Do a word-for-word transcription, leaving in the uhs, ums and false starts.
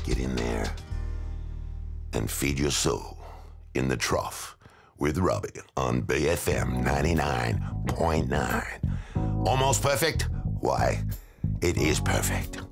Get in there and feed your soul in the trough with Robbie on B F M ninety-nine point nine. Almost perfect? Why, it is perfect.